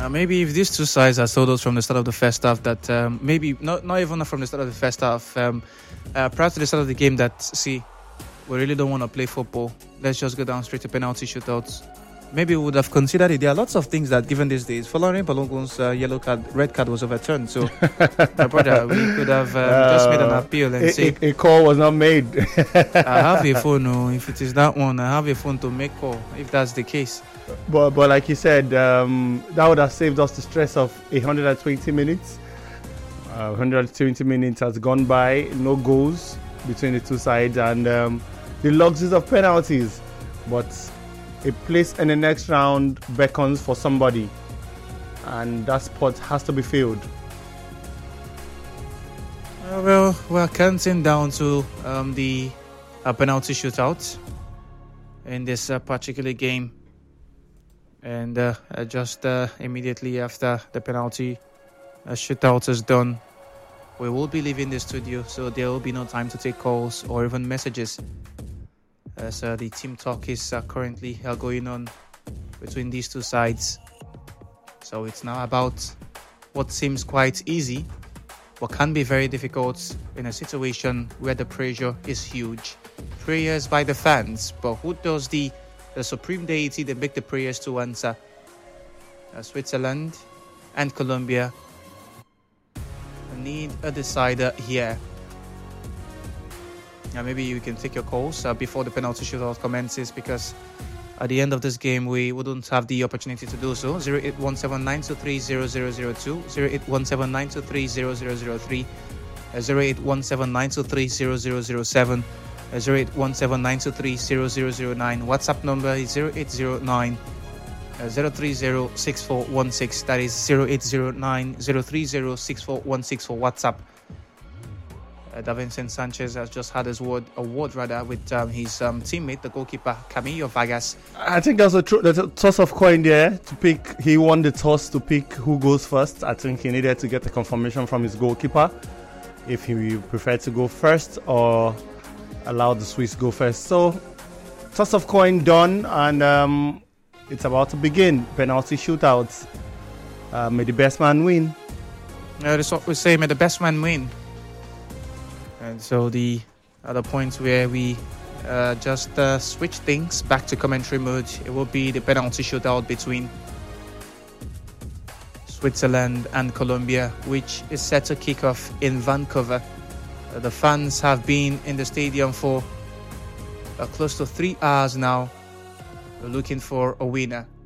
Maybe if these two sides are told us from the start of the first half that maybe not even from the start of the first half, prior to the start of the game, that see, we really don't want to play football. Let's just go down straight to penalty shootouts. Maybe we would have considered it. There are lots of things that, given these days, following Balogun's red card was overturned. So, my brother, we could have just made an appeal and say a call was not made. I have a phone. No, if it is that one, I have a phone to make call. If that's the case. But like you said, that would have saved us the stress of 120 minutes. 120 minutes has gone by, no goals between the two sides, and the luxuries of penalties. But a place in the next round beckons for somebody, and that spot has to be filled. We're counting down to the penalty shootout in this particular game, and just immediately after the penalty shootout is done, we will be leaving the studio, so there will be no time to take calls or even messages. As the team talk is currently going on between these two sides. So it's now about what seems quite easy, but can be very difficult in a situation where the pressure is huge. Prayers by the fans, but who does the supreme deity that make the prayers to answer? Switzerland and Colombia need a decider here. Maybe you can take your calls before the penalty shootout commences, because at the end of this game we wouldn't have the opportunity to do so. 08179230002, 08179230003, 08179230007, 08179230009. WhatsApp number is 0809 0306416. That is 0809 0306416 for WhatsApp. Davinson Sanchez has just had his award with his teammate, the goalkeeper Camilo Vargas. I think there's a toss of coin there to pick. He won the toss to pick who goes first. I think he needed to get the confirmation from his goalkeeper if he preferred to go first or allow the Swiss go first. So, toss of coin done, and it's about to begin. Penalty shootouts. May the best man win. That's what we say. May the best man win. And so the other points where we just switch things back to commentary mode, it will be the penalty shootout between Switzerland and Colombia, which is set to kick off in Vancouver. The fans have been in the stadium for close to 3 hours now, looking for a winner.